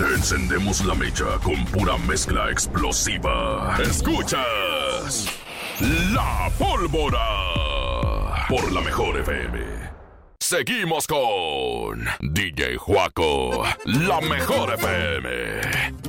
Te encendemos la mecha con pura mezcla explosiva. Escuchas La Pólvora por la Mejor FM. Seguimos con DJ Juaco, la Mejor FM.